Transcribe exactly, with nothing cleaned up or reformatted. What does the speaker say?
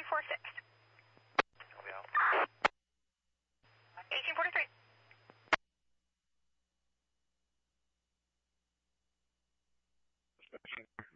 four six. I'll be out. eighteen forty-three. Inspection